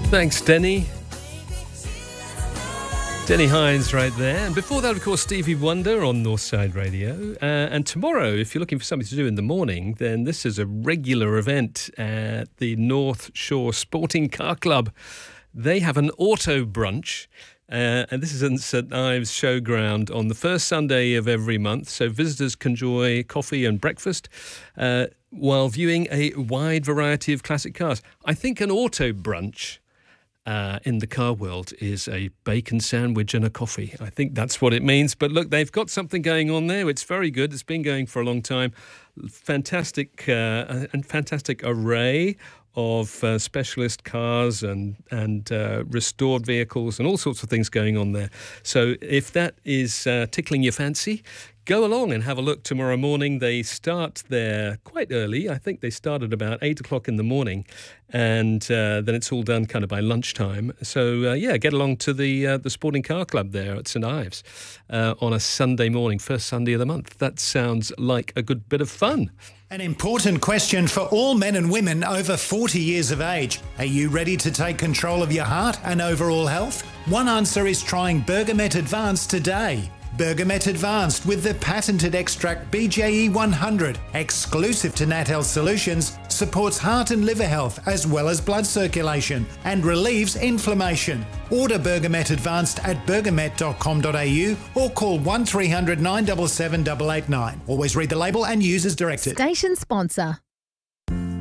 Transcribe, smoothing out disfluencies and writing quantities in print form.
Thanks, Denny. Denny Hines right there. And before that, of course, Stevie Wonder on Northside Radio. And tomorrow, if you're looking for something to do in the morning, then this is a regular event at the North Shore Sporting Car Club. They have an auto brunch. And this is in St Ives Showground on the first Sunday of every month. So visitors can enjoy coffee and breakfast while viewing a wide variety of classic cars. I think an auto brunch in the car world is a bacon sandwich and a coffee. I think that's what it means. But look, they've got something going on there. It's very good. It's been going for a long time. Fantastic array of specialist cars and restored vehicles and all sorts of things going on there. So if that is tickling your fancy, go along and have a look tomorrow morning. They start there quite early. I think they start at about 8 o'clock in the morning, and then it's all done kind of by lunchtime. So, get along to the Sporting Car Club there at St Ives on a Sunday morning, first Sunday of the month. That sounds like a good bit of fun. An important question for all men and women over 40 years of age. Are you ready to take control of your heart and overall health? One answer is trying Bergamet Advanced today. Bergamet Advanced with the patented extract BJE 100, exclusive to Nat Health Solutions, supports heart and liver health as well as blood circulation and relieves inflammation. Order Bergamet Advanced at bergamet.com.au or call 1300 977 889. Always read the label and use as directed. Station sponsor.